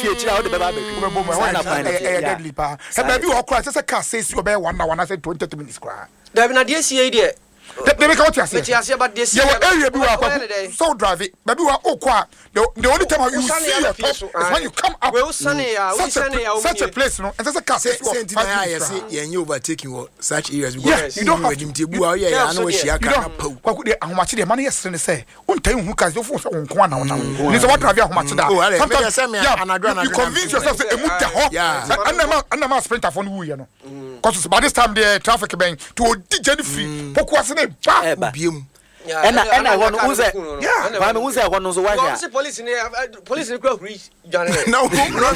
chira o de baba be deadly pa e baby o kra say car says you be 1 hour na say 20 minutes kra da bi na de sie de they make out here but de sie area bi wa so drive baby wa okwa the only time you see your top is when you come up such a place no and say car says you I say you overtaking such areas because you don't have to I know she aka kwaku de ahomache de man yes ne say untai hu ka so so nko na wona ni so what drive ahomache da sometimes you convince yourself say emu da ho anama sprinter for no wu no because by this time the traffic ben to DJ free pokuase ne ba biem and one who's a yeah who's a one who's a police go reach Johnny no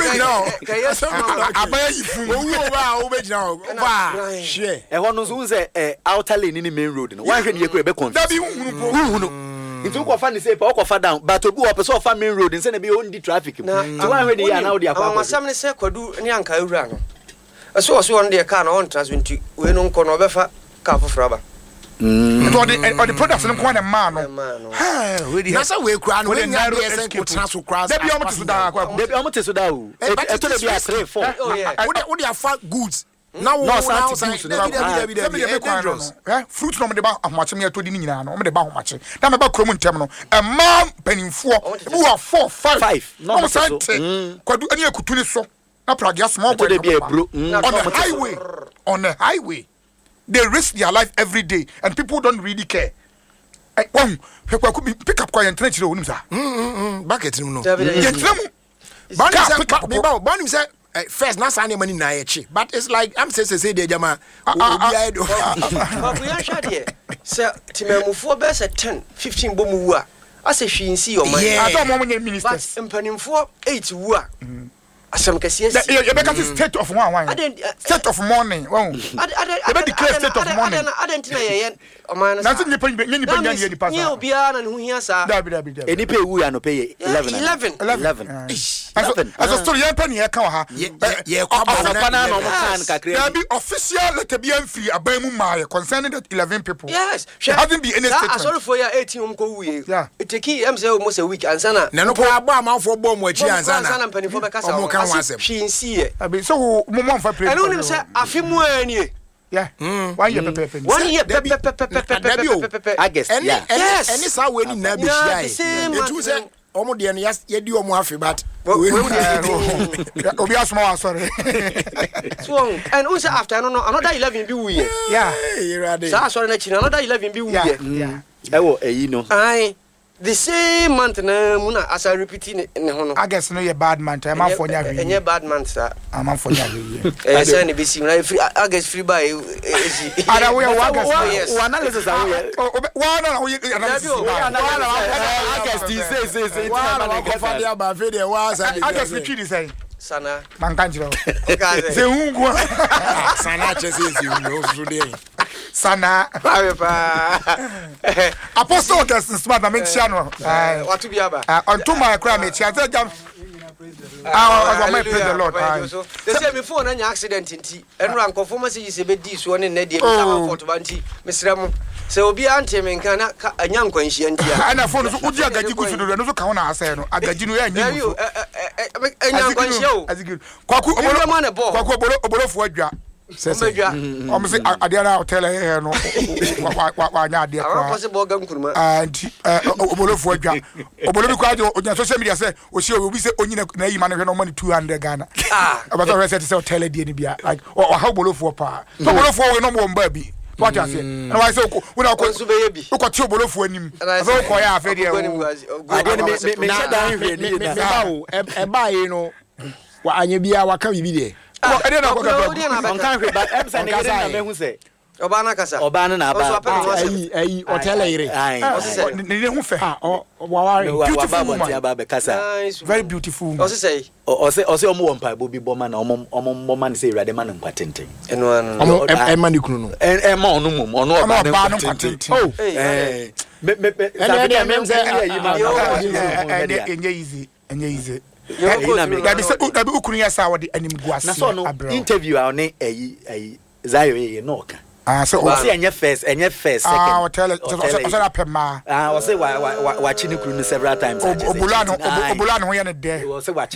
abaya yifu owo ba o be jina ba share e one who's a outer lane in the main road no one hwe ne be confused da bi hunu into ko fa ni say pa ko fa down but obi o person fa main road nse na be on the traffic to one hwe ne ya na o dia kwa masam ne say kwadu ne anka ewura no so on the car no on transmit we no nko no be fa car foforo ba or the products no kwa na man no na say we kura no we nya dey say ko transfer cross dey bi omo teso da kwa dey bi omo teso da o e to dey be 3 4 wo dey afa goods now fruit no me dey ba ahomache me to di ni nyina no me dey ba ahomache na me ba krom ntem no e man panimfo e wo 4 5 no say kwadu ani akutu ni so na pragia small boy on the highway they risk their life every day and people don't really care. One pick up quiet and you know bucket no Bani say first na say money na echi but it's like I'm say the jama but we are sure there say timemufo be say 10 15 bomu wu a ase hwinsi your man I don't want ministers but mpanimfo 8 wu a asem kasiye you be got state of one state of mourning one you be declare state of mourning adentina ye oman na tin nipa nya ni pass ye obia na ne hu hia sa dabi enipa ewu ya no pay 11 as a story yan pan ye kan ha ye kwa na no kan kakre dabi official letter bi amfiri aban mu ma concerning that 11 people yes hasn't been any statement sorry for ya 18 umko wuye iteki am say almost a week ansana na no kwa agba amanfo bo mu achi ansana mpanifo be kasa Shinsie. Abi so mom for play. I don't say afimu ani. Yeah. 1 year pepe. 1 year pepe. I guess. Yeah. Any sa we ni na be share. Etu say omo de no ye di omo afi but obi asma sorry. So and also after no another 11 be we. Yeah. So sorry na china another 11 be we. Yeah. Ewo eyi no. Ai the same month na muna as I repeat ne ho no. I guess no ye bad month. I'm for nya we. Enye bad month sir. I'm for nya we. Say na be sim na free I guess free by Ada we August. One analysis are we. One na we analysis. August say. One go for dia ba fe dey wa say. August we treat say. Sana. Man kanjiro. Se ungu. Sana chese si ungu so dey. Sana. Apostle August smart na mentia no. Watu bi aba. Onto my cry me chia say jam. I praise the Lord. They say before na nya accident nti. Enura nkofo ma say you say be di so ne dey be come for to banti. Mesrem. Se obi ante me nka na anya nkwanhia ntia. Ana phone so udi agaji gusu do no so ka ho na asay no. Agaji no ya nyi. Anya nkwanhia o. Kwaku oborofo adwa. I'm say Adiana hotel here no wa nya ade kra possible ga nkuruma and obolofo adwa obolobi kwa on social media say o see obi say onyina na yi ma no hwe no money 200 Ghana about the rest say hotel dey ni bia like o ha obolofo pa so obolofo we no mo mba bi what you say and why say we na ko ko ti obolofo anim so ko ya afa dey ade me dan hwe ni na e ba yi no wa anya bia wa ka bibi dey ade na ko ka on kan hwe but em say ne na me hu say Obana kasa. Obana na ba. Ayi hotel ire. Ne hu fe. Beautiful woman. Very beautiful. O say. O say omo won bo bi boma na omo man say irade man nkwatenten. Eno anu. Omo e man ikunu no. E ma onu mum, onu oba nkwatenten. Oh. Me say yi ma. Enye easy. Dabi ukunu ya sa wodi anim guase. Na so no interview a ne ayi Zaire no ka. So o say enye first, second. Hotel so pema. O say wa chi ni kuru several times. Obulano ho ya ne de. O say wa